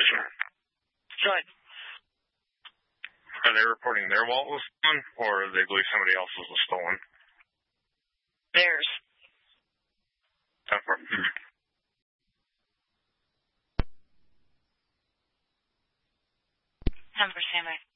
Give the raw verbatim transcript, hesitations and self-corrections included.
Good. Are they reporting their wallet was stolen, or they believe somebody else's was stolen? Theirs. Okay. Time for Sammy.